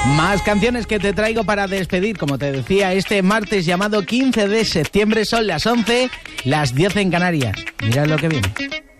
Más canciones que te traigo para despedir, como te decía, este martes llamado 15 de septiembre, son las 11, las 10 en Canarias. Mirad lo que viene.